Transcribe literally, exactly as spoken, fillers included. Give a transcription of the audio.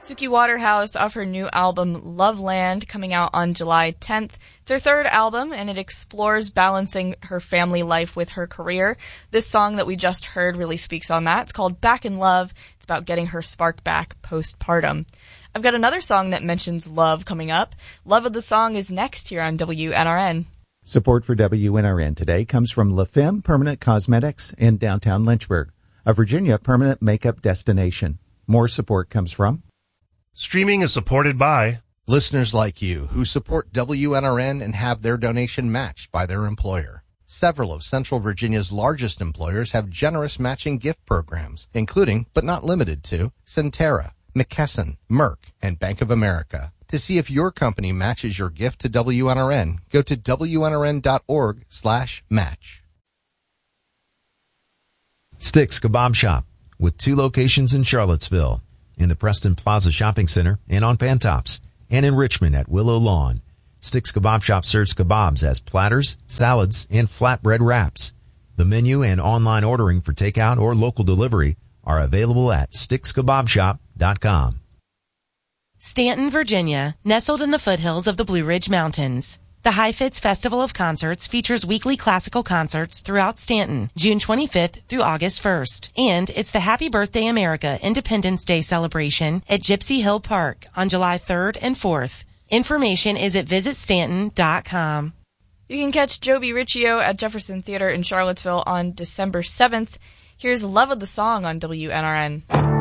Suki Waterhouse off her new album Loveland, coming out on July tenth. It's her third album, and it explores balancing her family life with her career. This song that we just heard really speaks on that. It's called Back in Love. It's about getting her spark back postpartum. I've got another song that mentions love coming up. Love of the Song is next here on W N R N. Support for W N R N today comes from La Femme Permanent Cosmetics in downtown Lynchburg, a Virginia permanent makeup destination. More support comes from Streaming is supported by listeners like you who support W N R N and have their donation matched by their employer. Several of Central Virginia's largest employers have generous matching gift programs, including, but not limited to, Centera, McKesson, Merck, and Bank of America. To see if your company matches your gift to W N R N, go to W N R N dot org slash match. Sticks Kebab Shop, with two locations in Charlottesville, in the Preston Plaza Shopping Center and on Pantops, and in Richmond at Willow Lawn. Sticks Kebab Shop serves kebabs as platters, salads, and flatbread wraps. The menu and online ordering for takeout or local delivery are available at sticks kebab shop dot com. Stanton, Virginia, nestled in the foothills of the Blue Ridge Mountains. The Heifetz Festival of Concerts features weekly classical concerts throughout Stanton, June twenty-fifth through August first. And it's the Happy Birthday America Independence Day celebration at Gypsy Hill Park on July third and fourth. Information is at visit stanton dot com. You can catch Joby Riccio at Jefferson Theater in Charlottesville on December seventh. Here's Love of the Song on W N R N.